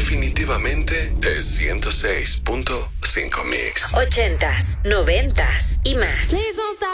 definitivamente es 106.5 Mix. 80s, 90s y más.